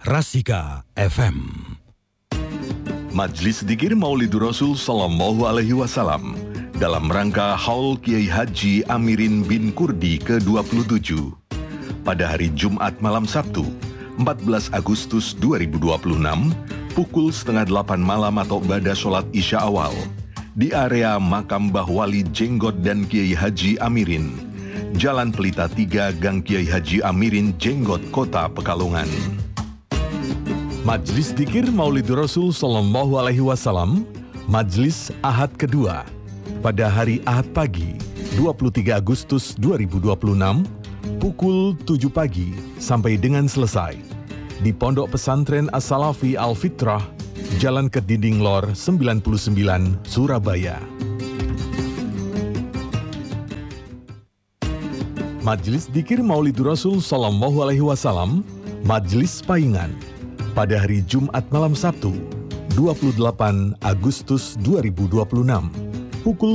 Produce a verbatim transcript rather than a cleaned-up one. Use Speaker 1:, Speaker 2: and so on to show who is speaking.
Speaker 1: Rasika F M.
Speaker 2: Majelis Dzikir Maulidur Rasul Sallallahu Alaihi Wasallam dalam rangka Haul Kiai Haji Amirin bin Kurdi ke dua puluh tujuh pada hari Jumat malam Sabtu empat belas Agustus dua ribu dua puluh enam pukul setengah delapan malam atau ba'da sholat isya awal di area makam Mbah Wali Jenggot dan Kiai Haji Amirin, Jalan Pelita tiga, Gang Kiai Haji Amirin, Jenggot, Kota Pekalongan. Majelis Dzikir Maulidur Rasul Sallallahu Alaihi Wasallam, Majelis Ahad kedua, pada hari Ahad pagi dua puluh tiga Agustus dua ribu dua puluh enam, pukul tujuh pagi sampai dengan selesai, di Pondok Pesantren As-Salafi Al-Fitrah, Jalan Kedinding Lor sembilan puluh sembilan, Surabaya. Majelis Dzikir Maulidur Rasul Sallallahu Alaihi Wasallam, Majelis Paingan, pada hari Jumat malam Sabtu dua puluh delapan Agustus dua ribu dua puluh enam, pukul